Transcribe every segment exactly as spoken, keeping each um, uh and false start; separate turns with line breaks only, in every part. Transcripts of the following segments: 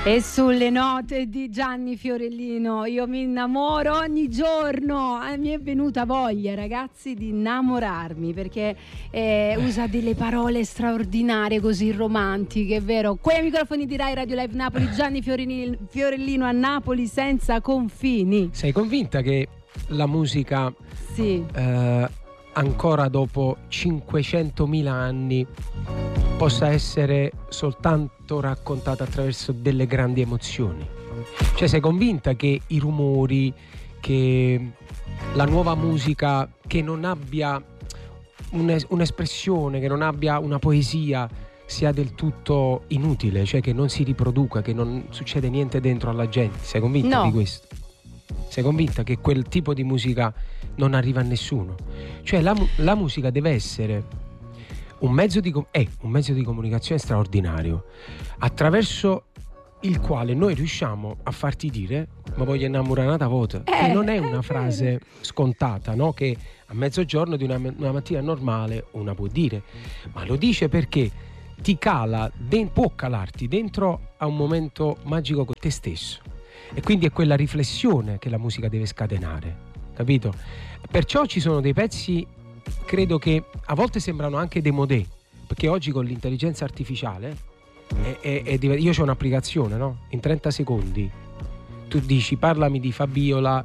E sulle note di Gianni Fiorellino io mi innamoro ogni giorno. Eh, mi è venuta voglia, ragazzi, di innamorarmi, perché eh, usa delle parole straordinarie, così romantiche, è vero? Qui ai microfoni di Rai Radio Live Napoli, Gianni Fiorellino, Fiorellino a Napoli senza confini.
Sei convinta che la musica
sì.
eh, ancora dopo cinquecentomila anni possa essere soltanto raccontata attraverso delle grandi emozioni? Cioè, sei convinta che i rumori, che la nuova musica che non abbia un'es- un'espressione, che non abbia una poesia, sia del tutto inutile, cioè che non si riproduca, che non succede niente dentro alla gente? Sei convinta
no.
di questo? Sei convinta che quel tipo di musica non arriva a nessuno? Cioè la, la musica deve essere un mezzo di è un mezzo di comunicazione straordinario, attraverso il quale noi riusciamo a farti dire ma voglio innamorare una volta, eh, che non è una frase scontata, no? Che a mezzogiorno di una, una mattina normale una può dire, ma lo dice perché ti cala, de- può calarti dentro a un momento magico con te stesso, e quindi è quella riflessione che la musica deve scatenare, capito? Perciò ci sono dei pezzi, credo che a volte sembrano anche démodé, perché oggi con l'intelligenza artificiale è, è, è div- io c'ho un'applicazione, no? In trenta secondi tu dici parlami di Fabiola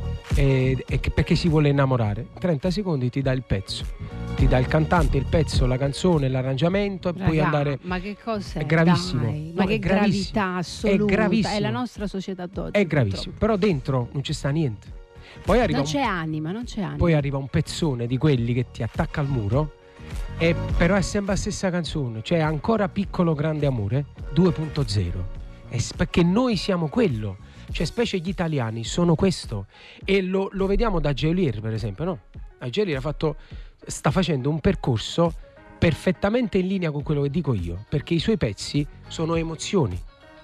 e, e che, perché si vuole innamorare, in trenta secondi ti dà il pezzo, ti dà il cantante, il pezzo, la canzone, l'arrangiamento, e
Raga,
puoi andare.
Ma che cos'è?
È gravissimo.
Dai,
No,
ma che
è gravissimo.
gravità assoluta,
è gravissimo.
È la nostra società d'oggi.
È gravissimo, però dentro non c'è sta niente. Poi arriva
non
un,
c'è anima, non c'è anima.
Poi arriva un pezzone di quelli che ti attacca al muro, e però è sempre la stessa canzone, cioè ancora piccolo grande amore due punto zero. È perché noi siamo quello, cioè specie gli italiani sono questo, e lo, lo vediamo da Geolier, per esempio, no? Geolier ha fatto, sta facendo un percorso perfettamente in linea con quello che dico io, perché i suoi pezzi sono emozioni.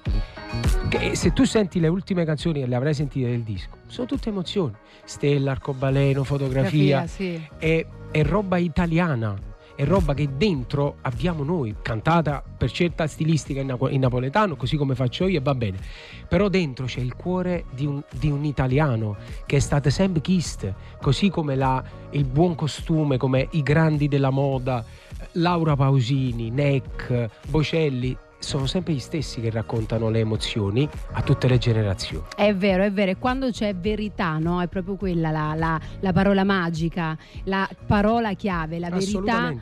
Che se tu senti le ultime canzoni, e le avrai sentite del disco, sono tutte emozioni. Stella, arcobaleno, fotografia,
sì.
è, è roba italiana, è roba che dentro abbiamo noi, cantata per scelta stilistica in, napo- in napoletano, così come faccio io, e va bene, però dentro c'è il cuore di un, di un italiano che è stato sempre chist, così come la, il buon costume, come i grandi della moda, Laura Pausini, Neck, Bocelli, sono sempre gli stessi che raccontano le emozioni a tutte le generazioni.
È vero, è vero, e quando c'è verità, no? È proprio quella la, la, la parola magica, la parola chiave, la verità,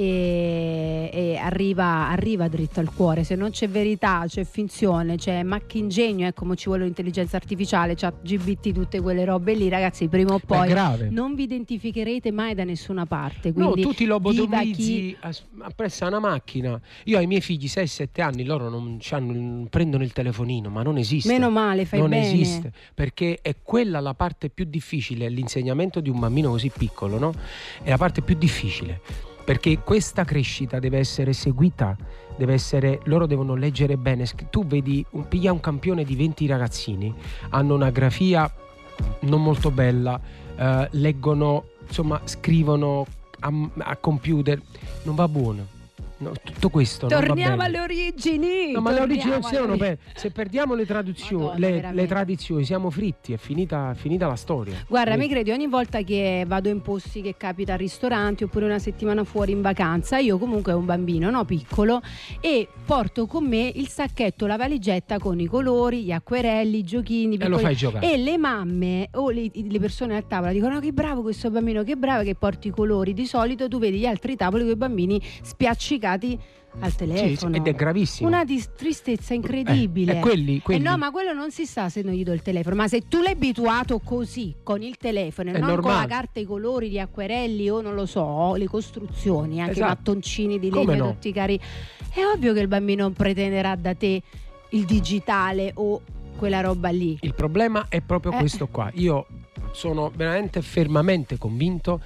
e, e arriva, arriva dritto al cuore. Se non c'è verità, c'è finzione, c'è maccingegno, ecco, come ci vuole l'intelligenza artificiale, chat G P T, tutte quelle robe lì, ragazzi, prima o poi non vi identificherete mai da nessuna parte. Quindi
no, tu ti lobotomizzi
chi...
appresso a una macchina. Io ai miei figli sei sette anni, loro non, non prendono il telefonino, ma non esiste.
Meno male, fai
non
bene.
Non esiste, perché è quella la parte più difficile, l'insegnamento di un bambino così piccolo, no? È la parte più difficile, perché questa crescita deve essere seguita, deve essere, loro devono leggere bene. Tu vedi, un, piglia un campione di venti ragazzini, hanno una grafia non molto bella, eh, leggono, insomma, scrivono a, a computer, non va buono. No, tutto questo
torniamo
non va bene.
alle origini.
No, ma le origini non siano per... Se perdiamo le traduzioni,
Madonna,
le, le tradizioni, siamo fritti, è finita, finita la storia.
Guarda,
e...
mi credi, ogni volta che vado in posti che capita al ristorante oppure una settimana fuori in vacanza, io comunque ho un bambino, no, piccolo, e porto con me il sacchetto, la valigetta con i colori, gli acquerelli, i giochini,
e lo fai giocare.
E le mamme o le, le persone a tavola dicono: no, che bravo questo bambino, che bravo che porti i colori. Di solito tu vedi gli altri tavoli con i bambini spiaccicati al telefono.
Sì, ed è gravissimo.
Una di tristezza incredibile.
Eh, eh, quelli, quelli.
Eh no, ma quello non si sa se non gli do il telefono. Ma se tu l'hai abituato così, con il telefono, e non
normale.
con la carta, i colori, gli acquerelli o non lo so, le costruzioni, anche
esatto.
i mattoncini di legno,
no?
tutti cari. È ovvio che il bambino pretenderà da te il digitale o quella roba lì.
Il problema è proprio
eh.
questo qua. Io sono veramente fermamente convinto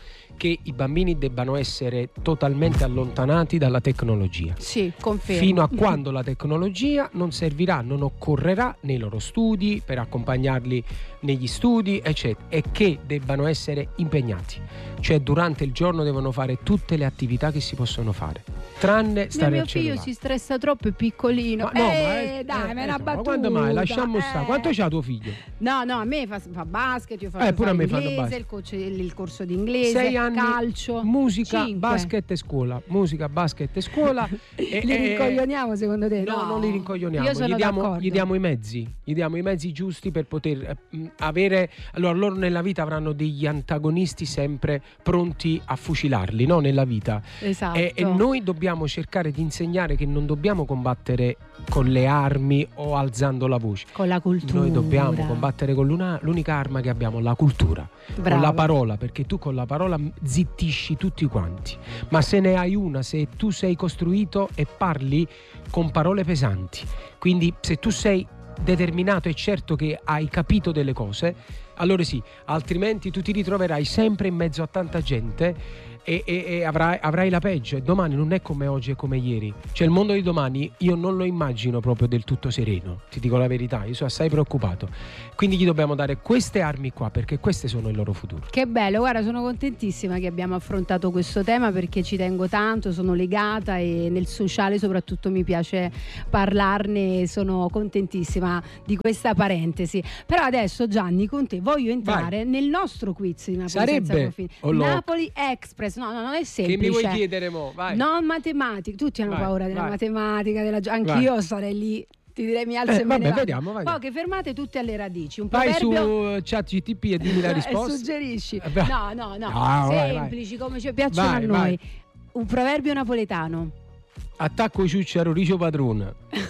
che i bambini debbano essere totalmente allontanati dalla tecnologia.
Sì, confermo.
Fino a quando la tecnologia non servirà, non occorrerà nei loro studi, per accompagnarli negli studi, eccetera, e che debbano essere impegnati. Cioè durante il giorno devono fare tutte le attività che si possono fare, tranne stare
mio
al cellulare.
Mio figlio si stressa troppo, è piccolino.
Ma no,
eh,
ma è,
dai,
eh,
ma è una
eh,
battuta.
Ma quando mai? Lasciamo
eh.
stare. Quanto c'ha tuo figlio?
No, no, a me fa, fa basket, io faccio
Eh, pure a me fanno
inglese,
basket.
il, coach, il, il corso di inglese,
Sei anni,
calcio,
musica,
cinque.
basket e scuola. Musica, basket e scuola. e,
Li rincoglioniamo secondo te?
No,
No,
non li rincoglioniamo.
Io sono
gli, diamo,
d'accordo.
gli diamo i mezzi, gli diamo i mezzi giusti per poter eh, avere. Allora, loro nella vita avranno degli antagonisti sempre pronti a fucilarli, no? Nella vita.
Esatto.
E, e noi dobbiamo cercare di insegnare che non dobbiamo combattere con le armi o alzando la voce.
Con la cultura.
Noi dobbiamo combattere con l'una, l'unica arma che abbiamo, la cultura.
Bravo.
Con la parola, perché tu con la parola zittisci tutti quanti. Ma se ne hai una, se tu sei costruito e parli con parole pesanti, quindi se tu sei determinato e certo che hai capito delle cose, allora sì, altrimenti tu ti ritroverai sempre in mezzo a tanta gente e, e, e avrai, avrai la peggio, e domani non è come oggi e come ieri. Cioè il mondo di domani io non lo immagino proprio del tutto sereno, ti dico la verità, io sono assai preoccupato, quindi gli dobbiamo dare queste armi qua, perché queste sono il loro futuro.
Che bello, guarda, sono contentissima che abbiamo affrontato questo tema, perché ci tengo tanto, sono legata e nel sociale soprattutto mi piace parlarne, sono contentissima di questa parentesi. Però adesso, Gianni, con te voglio entrare Vai. nel nostro quiz di Napoli
Sarebbe
senza confini.
o lo-
Napoli Express. No, no, non è semplice.
Che mi vuoi chiedere mo? Vai.
Non matematica, tutti hanno
Vai,
paura della
vai.
matematica, della gio- anch'io sarei lì, ti direi mi alzo
Eh,
e me
vabbè,
ne vado.
vediamo, vai.
Poche fermate tutte alle radici. Un
Vai
proverbio...
su ChatGTP e dimmi la risposta.
E suggerisci.
Eh, beh.
No, no, no,
No, vai,
semplici come ci piacciono
Vai,
a noi.
vai.
Un proverbio napoletano.
Attacco ciucciaro ricio padrone.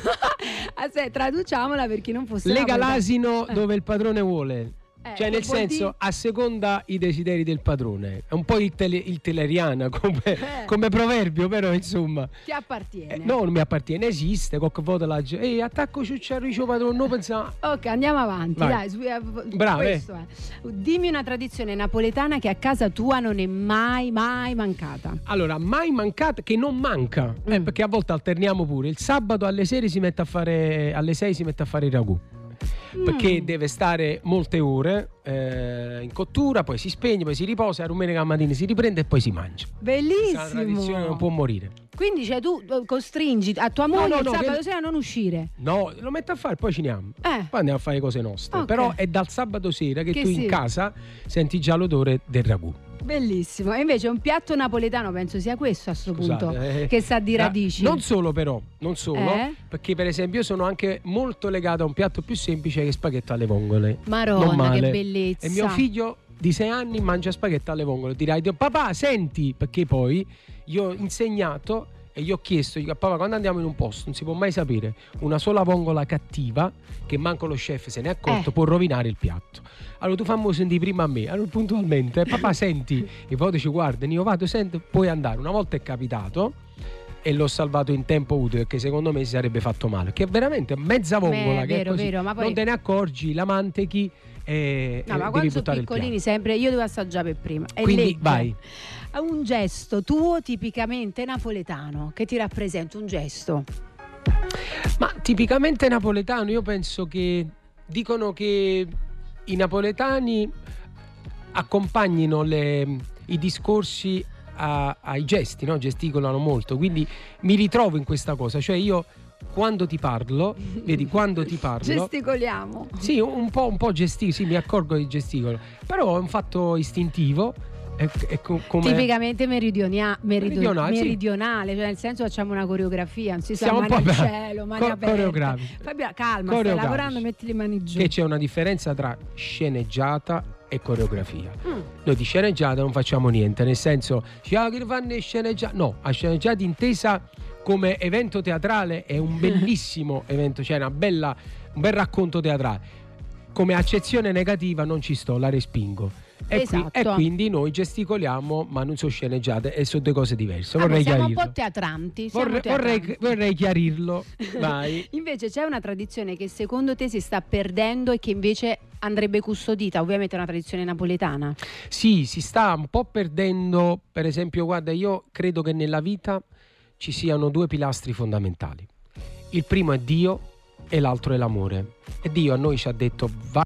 Aspetta, traduciamola per chi non fosse
Lega
napoletano.
l'asino dove il padrone vuole.
Eh,
Cioè
che
nel
vuol
senso
dire?
a seconda i desideri del padrone. È un po' il, tele, il teleriana come,
Eh.
come proverbio, però insomma
Ti appartiene.
eh, no, non mi appartiene, esiste qualche volta la gente, ehi, attacco ciucciaro ricio padrone, non pensavo.
Ok, andiamo avanti.
Vai.
Dai, su- eh,
Bravo,
questo è. Dimmi una tradizione napoletana che a casa tua non è mai, mai mancata.
Allora, mai mancata, che non manca, eh,
Mm.
perché a volte alterniamo pure. Il sabato alle sere si mette a fare, alle sei si mette a fare il ragù. Perché
Mm.
deve stare molte ore eh, in cottura, poi si spegne, poi si riposa, a domenica mattina si riprende e poi si mangia.
Bellissimo.
Questa tradizione non può morire.
Quindi cioè, tu eh, costringi a tua moglie
no,
il
no,
sabato
che-
sera a non uscire.
No, lo metto a fare, poi ciniamo.
Eh.
Poi andiamo a fare cose nostre.
Ok.
Però è dal sabato sera che,
Che
tu
sì.
in casa senti già l'odore del ragù.
Bellissimo. E invece un piatto napoletano penso sia questo a sto punto,
Scusate, eh,
che sa di
da-
radici.
Non solo però, non solo,
Eh?
perché per esempio io sono anche molto legato a un piatto più semplice che è spaghetto alle vongole.
Maronna,
Non male.
che bellezza.
E mio figlio di sei anni mangia spaghetto alle vongole. Dirai, papà, senti, perché poi io ho insegnato e gli ho chiesto, dico, papà, quando andiamo in un posto non si può mai sapere, una sola vongola cattiva che manco lo chef se ne è accorto
Eh.
può rovinare il piatto. Allora tu fammi sentire prima a me, allora puntualmente, papà senti, i poi ci guardano, io vado, sento, puoi andare. Una volta è capitato e l'ho salvato in tempo utile, perché secondo me si sarebbe fatto male, che è veramente mezza vongola,
Beh,
che
vero,
è così,
vero, ma poi-
non te ne accorgi, la mantechi e,
No,
e
ma
devi
quando sono
buttare il
piccolini
piatto.
sempre io devo assaggiare per prima. E
Quindi
legge.
vai.
Un gesto tuo tipicamente napoletano che ti rappresenta, un gesto.
Ma tipicamente napoletano, io penso che dicono che i napoletani accompagnino le, i discorsi a- ai gesti, no? Gesticolano molto, quindi mi ritrovo in questa cosa, cioè io quando ti parlo, vedi, quando ti parlo,
Gesticoliamo.
sì, un po', un po' gesticolo, sì, mi accorgo di gesticolo, però è un fatto istintivo. È, è co- come...
Tipicamente meridionia- merido-
Meridionale, sì.
meridionale, cioè nel senso facciamo una coreografia, non si sa,
Siamo un
mani
po'
al
per-
cielo, mani
co-
aperte.
coreografici.
Fabio, calma, stai
Coreografici.
lavorando, metti le mani giù.
Che c'è una differenza tra sceneggiata e coreografia.
Mm.
Noi di sceneggiata non facciamo niente, nel senso, ci ah, che fanno sceneggiata? No, a sceneggiata intesa come evento teatrale è un bellissimo evento, cioè una bella, un bel racconto teatrale. Come accezione negativa non ci sto, la respingo. E,
esatto.
qui, e quindi noi gesticoliamo, ma non sono sceneggiate e sono due cose diverse.
Ah,
vorrei
siamo
chiarirlo.
un po' teatranti. Siamo
Vorrei,
teatranti.
vorrei, vorrei chiarirlo. Vai.
Invece c'è una tradizione che secondo te si sta perdendo e che invece andrebbe custodita, ovviamente è una tradizione napoletana.
Sì, si sta un po' perdendo. Per esempio, guarda, io credo che nella vita ci siano due pilastri fondamentali. Il primo è Dio e l'altro è l'amore. E Dio a noi ci ha detto va.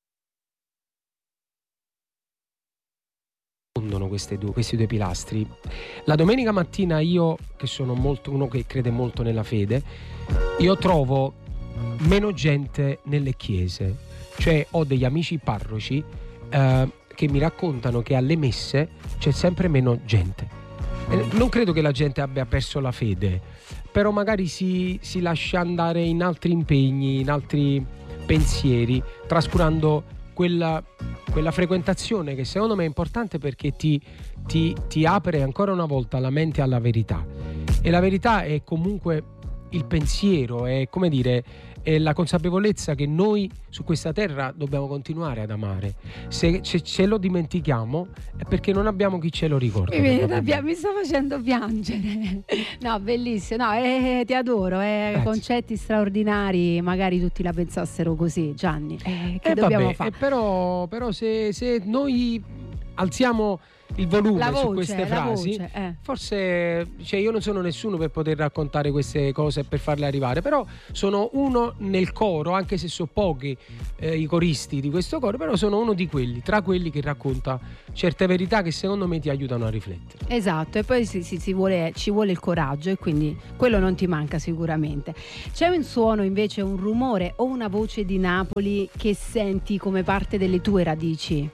Queste due, questi due pilastri. La domenica mattina io, che sono molto uno che crede molto nella fede, io trovo meno gente nelle chiese. Cioè ho degli amici parroci eh, che mi raccontano che alle messe c'è sempre meno gente. E non credo che la gente abbia perso la fede, però magari si, si lascia andare in altri impegni, in altri pensieri, trascurando quella, quella frequentazione che secondo me è importante perché ti, ti, ti apre ancora una volta la mente alla verità. E la verità è comunque il pensiero, è come dire, è la consapevolezza che noi su questa terra dobbiamo continuare ad amare. Se, se ce lo dimentichiamo è perché non abbiamo chi ce lo ricorda.
Mi, mi sta facendo piangere. No, bellissimo. No, eh, ti adoro. Eh, concetti straordinari. Magari tutti la pensassero così, Gianni. Eh, che
eh,
dobbiamo
vabbè,
fare?
Eh, però, però se, se noi alziamo il volume
voce,
su queste frasi
voce, eh.
forse, cioè, io non sono nessuno per poter raccontare queste cose e per farle arrivare, però sono uno nel coro, anche se sono pochi eh, i coristi di questo coro, però sono uno di quelli, tra quelli che racconta certe verità che secondo me ti aiutano a riflettere.
Esatto, e poi si, si, si vuole, ci vuole il coraggio e quindi quello non ti manca sicuramente. C'è un suono invece, un rumore o una voce di Napoli che senti come parte delle tue radici?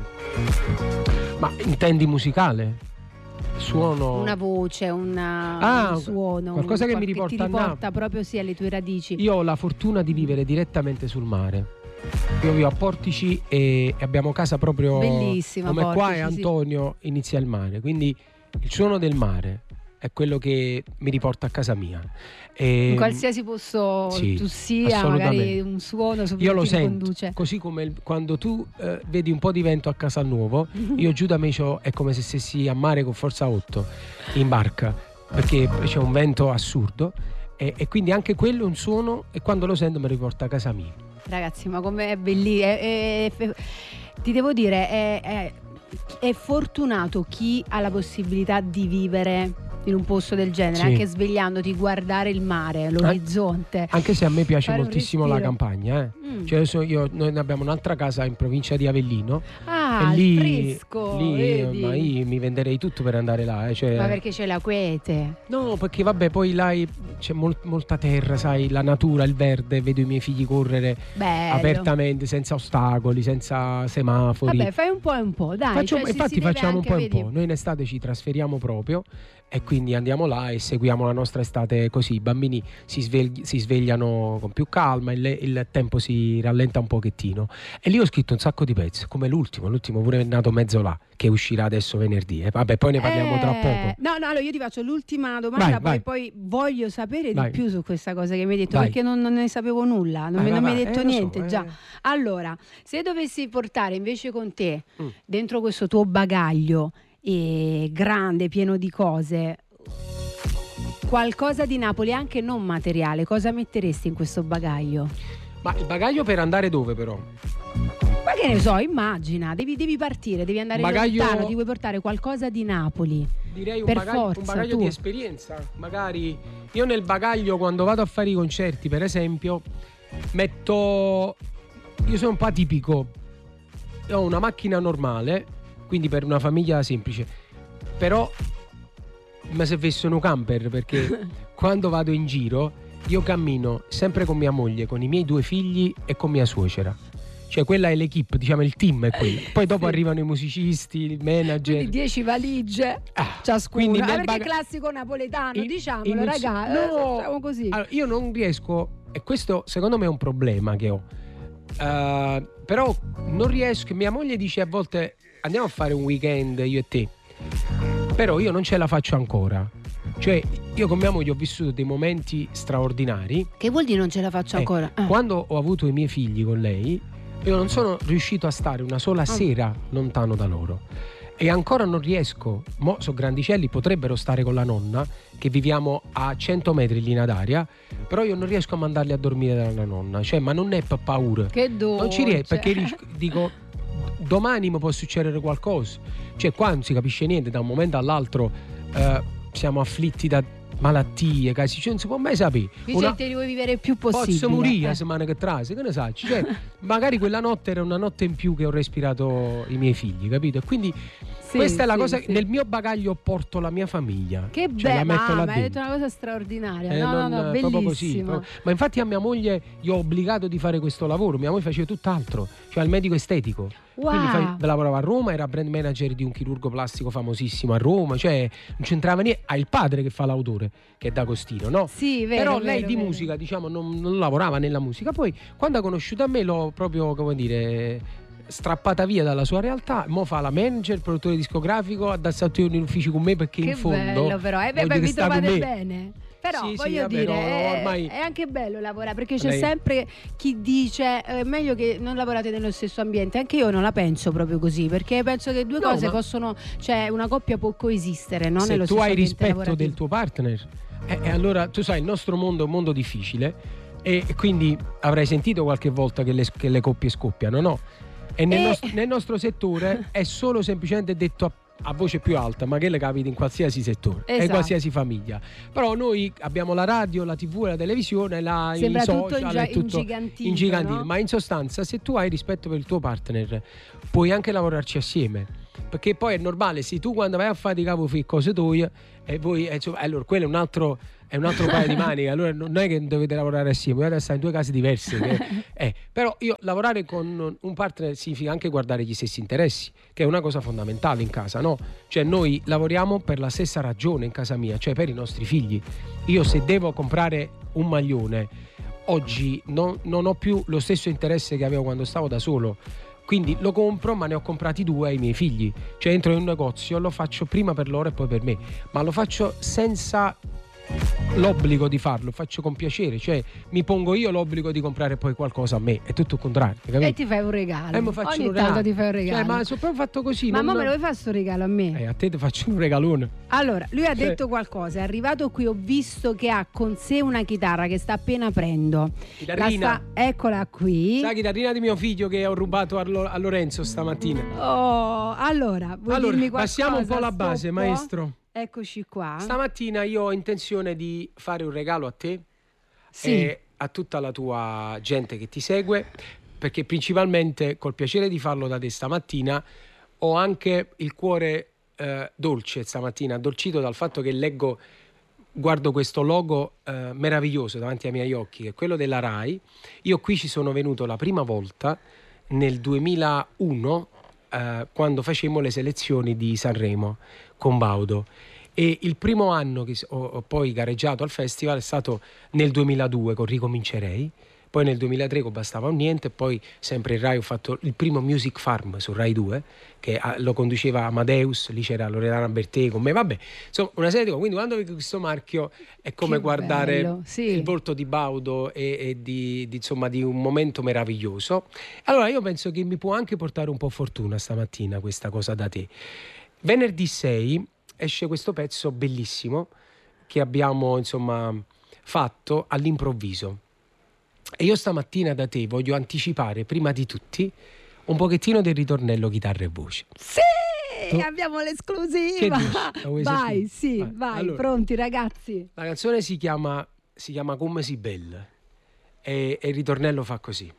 Ma intendi musicale? Suono?
Una voce, una,
ah,
un suono,
qualcosa
un,
che mi
che
riporta,
ti riporta
a Napoli.
proprio sì alle tue radici.
Io ho la fortuna di vivere direttamente sul mare. Io vivo a Portici e abbiamo casa proprio
bellissima,
come
Portici,
qua e Antonio sì. Inizia il mare, quindi il suono del mare è quello che mi riporta a casa mia. E,
in qualsiasi posto
sì,
tu sia, magari un suono
io lo
ti
sento,
conduce.
Così come il, quando tu eh, vedi un po' di vento a Casalnuovo, io giù da me c'ho, è come se stessi a mare con forza otto in barca, perché c'è un vento assurdo e, e quindi anche quello è un suono e quando lo sento mi riporta a casa mia.
Ragazzi, ma com'è bellissimo, è, è, è, ti devo dire è, è, è fortunato chi ha la possibilità di vivere in un posto del genere, sì. Anche svegliandoti, guardare il mare, l'orizzonte.
Anche se a me piace moltissimo la campagna, eh. mm. Cioè adesso io, noi abbiamo un'altra casa in provincia di Avellino.
Ah,
e lì,
fresco,
lì
vedi?
Ma io mi venderei tutto per andare là, eh. Cioè,
ma perché c'è la quiete?
No, perché vabbè, poi là c'è mol, molta terra, sai, la natura, il verde, vedo i miei figli correre
bello.
Apertamente, senza ostacoli, senza semafori.
Vabbè, fai un po' e un po', dai.
Faccio,
cioè,
infatti
si, si
facciamo un po' e un
vedi.
po'. Noi in estate ci trasferiamo proprio e quindi andiamo là e seguiamo la nostra estate così. I bambini si, svegli, si svegliano con più calma, il, il tempo si rallenta un pochettino. E lì ho scritto un sacco di pezzi, come l'ultimo, l'ultimo pure è nato mezzo là, che uscirà adesso venerdì. Eh. Vabbè, poi ne parliamo
eh,
tra poco.
No, no, allora io ti faccio l'ultima domanda,
vai,
poi,
vai.
poi voglio sapere
vai.
di più su questa cosa che mi hai detto,
vai.
Perché non, non ne sapevo nulla, non,
vai,
mi, non
vai,
mi hai detto
eh,
niente
so,
già.
Eh.
Allora, se dovessi portare invece con te,
mm.
dentro questo tuo bagaglio eh, grande, pieno di cose, qualcosa di Napoli anche non materiale, cosa metteresti in questo bagaglio?
Ma il bagaglio per andare dove però?
Ma che ne so, immagina, devi, devi partire, devi andare
bagaglio...
lontano, ti vuoi portare qualcosa di Napoli.
Direi un
per
bagaglio,
forza,
un bagaglio
tu.
di esperienza. Magari io nel bagaglio quando vado a fare i concerti, per esempio, metto... Io sono un po' atipico. Ho una macchina normale, quindi per una famiglia semplice. Però mi servisse un camper, perché quando vado in giro io cammino sempre con mia moglie, con i miei due figli e con mia suocera. Cioè quella è l'equipe, diciamo il team è quello. Poi dopo sì. arrivano i musicisti, il manager.
Quindi dieci valigie ah, ciascuno. Ah, perché
bag...
è classico napoletano,
in,
diciamolo
in...
ragazzi,
no.
facciamo così.
Allora, io non riesco, e questo secondo me è un problema che ho. Uh, però non riesco, mia moglie dice a volte andiamo a fare un weekend io e te. Però io non ce la faccio ancora. Cioè io con mia moglie ho vissuto dei momenti straordinari.
Che vuol dire non ce la faccio
eh,
ancora? Ah.
Quando ho avuto i miei figli con lei io non sono riuscito a stare una sola sera lontano da loro. E ancora non riesco, mo sono grandicelli, potrebbero stare con la nonna, che viviamo a cento metri in linea d'aria, però io non riesco a mandarli a dormire dalla nonna, cioè, ma non è per paura.
Che dolce.
Non ci riesco, perché dico, domani mi può succedere qualcosa. Cioè, qua non si capisce niente, da un momento all'altro eh, siamo afflitti da malattie, casi, cioè non si può mai sapere.
Una... te li vuoi vivere il più possibile.
Posso morire la
eh.
settimana che trase, che ne sai? Cioè, magari quella notte era una notte in più che ho respirato i miei figli, capito? E quindi sì, questa è la sì, cosa, sì. Nel mio bagaglio porto la mia famiglia.
Che
cioè,
bello, ma hai detto una cosa straordinaria.
Eh,
no,
non,
no, no,
proprio così. Proprio. Ma infatti a mia moglie io ho obbligato di fare questo lavoro. Mia moglie faceva tutt'altro, cioè il medico estetico.
Wow.
Quindi fa, lavorava a Roma, era brand manager di un chirurgo plastico famosissimo a Roma, cioè non c'entrava niente. Ha il padre che fa l'autore, che è D'Agostino, no?
Sì, vero.
Però
vero,
lei di
vero.
musica, diciamo, non, non lavorava nella musica. Poi quando ha conosciuto a me l'ho proprio, come dire, strappata via dalla sua realtà. Mo fa la manager, produttore discografico, ha dato in uffici con me perché
che
in fondo
bello, però eh, beh, beh, vi trovate bene. Però
sì,
voglio
sì, vabbè,
dire,
no, ormai...
è, è anche bello lavorare, perché c'è
Lei...
sempre chi dice è meglio che non lavorate nello stesso ambiente. Anche io non la penso proprio così, perché penso che due no, cose ma... possono, cioè una coppia può coesistere, no?
Se
nello
tu
stesso
hai rispetto
lavorativo.
del tuo partner, eh, eh, allora tu sai, il nostro mondo è un mondo difficile e quindi avrai sentito qualche volta che le, che le coppie scoppiano, no? E nel,
e...
nostro, nel nostro settore è solo semplicemente detto a a voce più alta, ma che le capita in qualsiasi settore,
esatto.
e qualsiasi famiglia. Però noi abbiamo la radio, la tivù, la televisione, la, i social,
tutto ingia-
è tutto
ingigantito,
ingigantito.
no?
Ma in sostanza, se tu hai rispetto per il tuo partner, puoi anche lavorarci assieme, perché poi è normale, se tu quando vai a fare di capo fai cose tue e voi, insomma, allora quello è un altro è un altro paio di maniche, allora non è che dovete lavorare assieme, dovete stare in due case diverse. Che, eh. Però io lavorare con un partner significa anche guardare gli stessi interessi, che è una cosa fondamentale in casa, no? Cioè noi lavoriamo per la stessa ragione in casa mia, cioè per i nostri figli. Io se devo comprare un maglione oggi non, non ho più lo stesso interesse che avevo quando stavo da solo. Quindi lo compro, ma ne ho comprati due ai miei figli. Cioè entro in un negozio, lo faccio prima per loro e poi per me, ma lo faccio senza l'obbligo di farlo, faccio con piacere, cioè mi pongo io l'obbligo di comprare poi qualcosa a me, è tutto il contrario, capito?
E ti fai un regalo,
eh, mi faccio
ogni
un
tanto
regalo.
ti fai un regalo,
cioè, ma sono proprio fatto così,
ma
non...
mo me lo vuoi fare sto regalo a me?
Eh, a te ti faccio un regalone.
Allora, lui ha
cioè...
detto qualcosa, è arrivato qui, ho visto che ha con sé una chitarra che sta appena aprendo.
Chitarrina.
Sta... eccola qui.
La chitarrina di mio figlio che ho rubato a, Lo... a Lorenzo stamattina.
Oh, allora, vuoi
allora,
dirmi qualcosa?
Passiamo un po' la base,
Stoppo?
maestro.
Eccoci qua.
Stamattina io ho intenzione di fare un regalo a te,
sì.
e a tutta la tua gente che ti segue, perché principalmente col piacere di farlo da te stamattina ho anche il cuore eh, dolce stamattina, addolcito dal fatto che leggo, guardo questo logo eh, meraviglioso davanti ai miei occhi, che è quello della Rai. Io qui ci sono venuto la prima volta nel duemilauno eh, quando facemmo le selezioni di Sanremo con Baudo, e il primo anno che ho, ho poi gareggiato al festival è stato nel duemiladue con Ricomincerei, poi nel duemilatré con Bastava un Niente, poi sempre in Rai ho fatto il primo Music Farm su Rai due che lo conduceva Amadeus, lì c'era Loredana Bertè con me, vabbè, insomma una serie di cose. Quindi quando vedi questo marchio è come
che
guardare
bello, sì.
il volto di Baudo e, e di, di, insomma, di un momento meraviglioso. Allora io penso che mi può anche portare un po' fortuna stamattina questa cosa da te. Venerdì sei esce questo pezzo bellissimo che abbiamo insomma fatto all'improvviso, e io stamattina da te voglio anticipare prima di tutti un pochettino del ritornello chitarra e voce.
Sì, tu? Abbiamo l'esclusiva. Vai, sì, vai, vai. Allora, pronti ragazzi.
La canzone si chiama si chiama Come si bella e, e il ritornello fa così.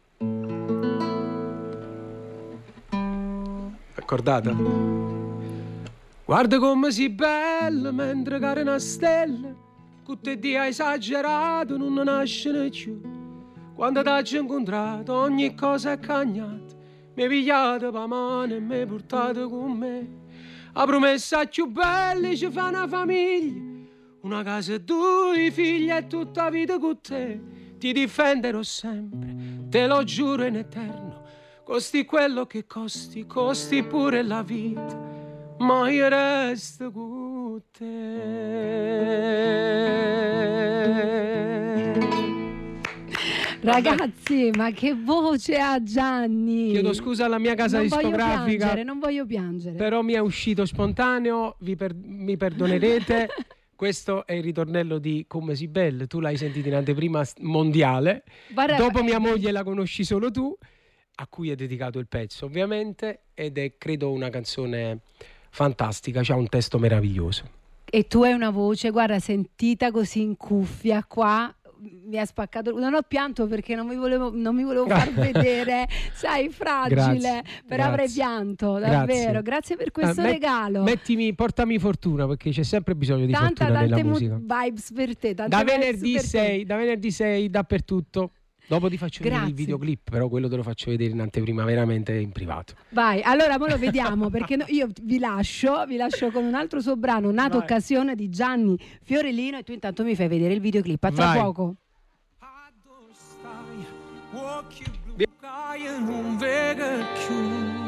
Accordata? Guarda come si bella mentre cade una stella, tutte di hai esagerato non nasce più. Quando t'hai incontrato ogni cosa è cagnata, mi pigliate per mano e mi portate con me. La promessa più bella ci fa una famiglia, una casa e due figli e tutta la vita con te. Ti difenderò sempre, te lo giuro in eterno, costi quello che costi, costi pure la vita, ma io resto con te.
Ragazzi, ma che voce ha Gianni?
Chiedo scusa alla mia casa
non
discografica.
Voglio piangere, non voglio piangere.
Però mi è uscito spontaneo, vi per, mi perdonerete. Questo è il ritornello di Come si belle. Tu l'hai sentito in anteprima mondiale. Guarda, dopo mia moglie la conosci solo tu, a cui è dedicato il pezzo ovviamente, ed è credo una canzone fantastica, c'ha un testo meraviglioso.
E tu hai una voce, guarda, sentita così in cuffia qua, mi ha spaccato, non ho pianto perché non mi volevo, non mi volevo far vedere, sai, fragile,
grazie,
però
grazie.
avrei pianto, davvero, grazie, grazie per questo uh, met- regalo.
Mettimi, portami fortuna, perché c'è sempre bisogno di
Tanta,
fortuna nella
mu-
musica.
Vibes per te,
da venerdì sei, da venerdì sei dappertutto. Dopo ti faccio
Grazie.
vedere il videoclip, però quello te lo faccio vedere in anteprima, veramente in privato.
Vai, allora mo lo vediamo, perché no, io vi lascio, vi lascio con un altro suo brano, Nata
Vai.
Occasione di Gianni Fiorellino, e tu intanto mi fai vedere il videoclip. A tra
Vai.
poco.
Vega